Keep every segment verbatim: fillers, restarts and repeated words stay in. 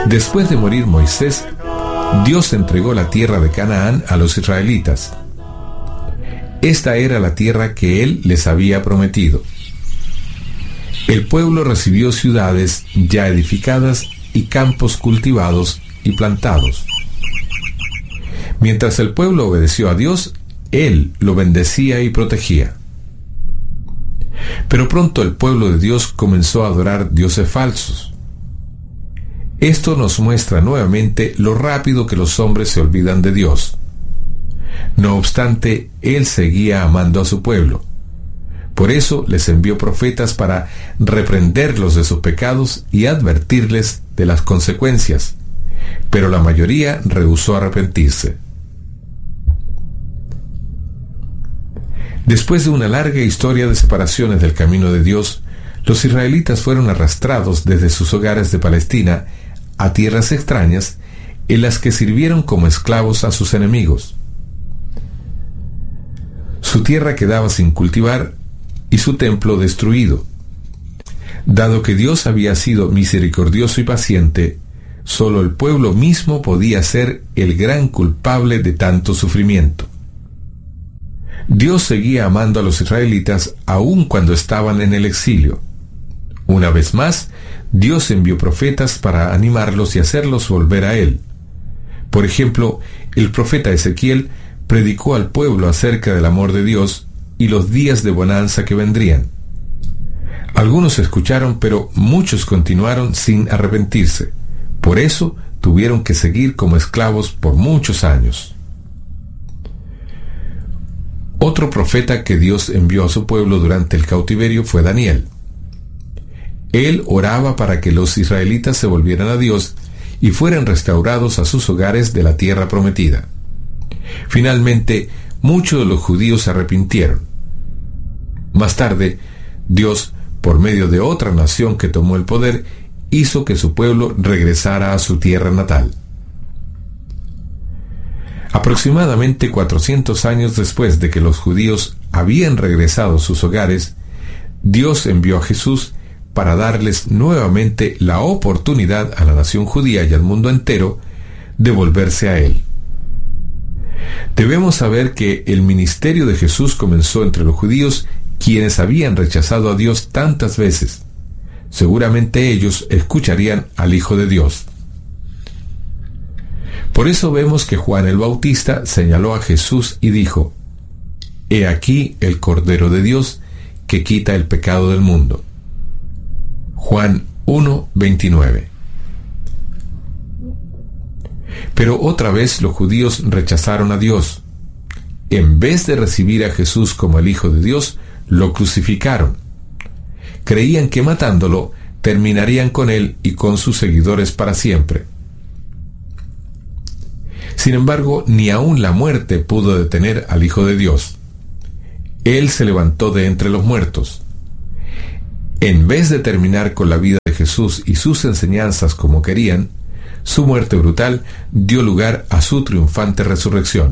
Después de morir Moisés, Dios entregó la tierra de Canaán a los israelitas. Esta era la tierra que Él les había prometido. El pueblo recibió ciudades ya edificadas y campos cultivados y plantados. Mientras el pueblo obedeció a Dios, Él lo bendecía y protegía. Pero pronto el pueblo de Dios comenzó a adorar dioses falsos. Esto nos muestra nuevamente lo rápido que los hombres se olvidan de Dios. No obstante, Él seguía amando a su pueblo. Por eso les envió profetas para reprenderlos de sus pecados y advertirles de las consecuencias, pero la mayoría rehusó arrepentirse. Después de una larga historia de separaciones del camino de Dios, los israelitas fueron arrastrados desde sus hogares de Palestina a tierras extrañas en las que sirvieron como esclavos a sus enemigos. Su tierra quedaba sin cultivar y su templo destruido. Dado que Dios había sido misericordioso y paciente, solo el pueblo mismo podía ser el gran culpable de tanto sufrimiento. Dios seguía amando a los israelitas aun cuando estaban en el exilio. Una vez más, Dios envió profetas para animarlos y hacerlos volver a Él. Por ejemplo, el profeta Ezequiel predicó al pueblo acerca del amor de Dios y los días de bonanza que vendrían. Algunos escucharon, pero muchos continuaron sin arrepentirse. Por eso tuvieron que seguir como esclavos por muchos años. Otro profeta que Dios envió a su pueblo durante el cautiverio fue Daniel. Él oraba para que los israelitas se volvieran a Dios y fueran restaurados a sus hogares de la tierra prometida. Finalmente, muchos de los judíos se arrepintieron. Más tarde, Dios, por medio de otra nación que tomó el poder, hizo que su pueblo regresara a su tierra natal. Aproximadamente cuatrocientos años después de que los judíos habían regresado a sus hogares, Dios envió a Jesús para darles nuevamente la oportunidad a la nación judía y al mundo entero de volverse a Él. Debemos saber que el ministerio de Jesús comenzó entre los judíos, quienes habían rechazado a Dios tantas veces. Seguramente ellos escucharían al Hijo de Dios. Por eso vemos que Juan el Bautista señaló a Jesús y dijo: «He aquí el Cordero de Dios que quita el pecado del mundo». Juan uno, veintinueve. Pero otra vez los judíos rechazaron a Dios. En vez de recibir a Jesús como el Hijo de Dios, lo crucificaron. Creían que matándolo terminarían con él y con sus seguidores para siempre. Sin embargo, ni aun la muerte pudo detener al Hijo de Dios. Él se levantó de entre los muertos. En vez de terminar con la vida de Jesús y sus enseñanzas como querían, su muerte brutal dio lugar a su triunfante resurrección.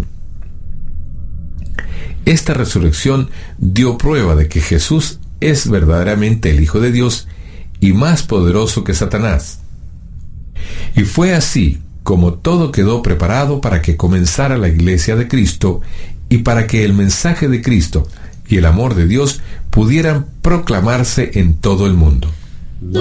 Esta resurrección dio prueba de que Jesús es verdaderamente el Hijo de Dios y más poderoso que Satanás. Y fue así como todo quedó preparado para que comenzara la Iglesia de Cristo y para que el mensaje de Cristo y el amor de Dios pudieran proclamarse en todo el mundo.